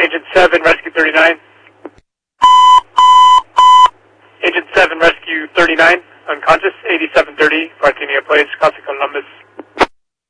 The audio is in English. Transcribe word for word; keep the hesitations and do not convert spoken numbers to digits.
Agent seven, Rescue thirty-nine. Agent seven, Rescue thirty-nine, unconscious, eighty-seven thirty, Parthenia Place, Casa